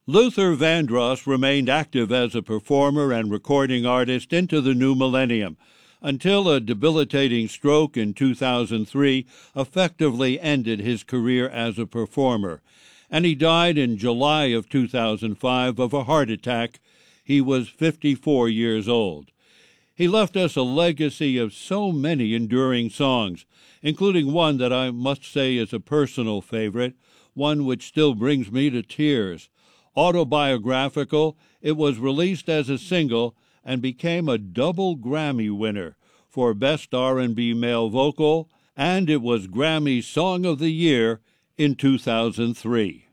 Luther Vandross remained active as a performer and recording artist into the new millennium, until a debilitating stroke in 2003 effectively ended his career as a performer, and he died in July of 2005 of a heart attack. He was 54 years old. He left us a legacy of so many enduring songs, including one that I must say is a personal favorite, one which still brings me to tears. Autobiographical, it was released as a single and became a double Grammy winner for Best R&B Male Vocal, and it was Grammy Song of the Year in 2003.